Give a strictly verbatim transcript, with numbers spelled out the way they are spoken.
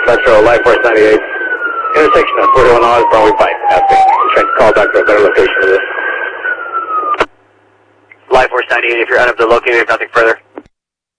Metro, Life Force ninety-eight. Intersection of forty-one Oz, runway five. Asking. Trying to call back to a better location of this. Life Force ninety-eight, if you're unable to locate, we have nothing further.